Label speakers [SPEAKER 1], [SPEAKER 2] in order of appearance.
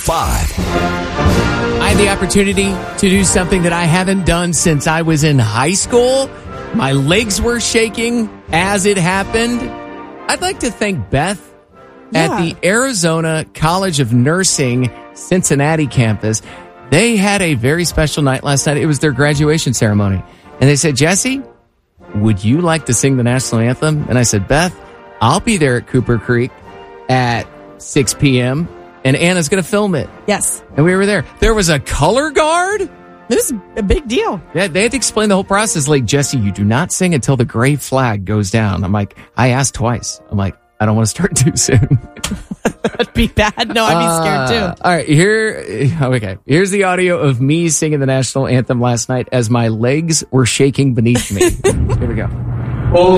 [SPEAKER 1] 5.
[SPEAKER 2] I had the opportunity to do something that I haven't done since I was in high school. My legs were shaking as it happened. I'd like to thank Beth at the Arizona College of Nursing Cincinnati campus. They had a very special night last night. It was their graduation ceremony. And they said, Jesse, would you like to sing the national anthem? And I said, Beth, I'll be there at Cooper Creek at 6 p.m. and Anna's going to film it.
[SPEAKER 3] Yes.
[SPEAKER 2] And we were there. There was a color guard.
[SPEAKER 3] It was a big deal.
[SPEAKER 2] Yeah, they had to explain the whole process. Like, Jesse, you do not sing until the gray flag goes down. I'm like, I asked twice. I'm like, I don't want to start too soon.
[SPEAKER 3] That'd be bad. No, I'd be scared too.
[SPEAKER 2] All right, here's the audio of me singing the national anthem last night as my legs were shaking beneath me. Here we go.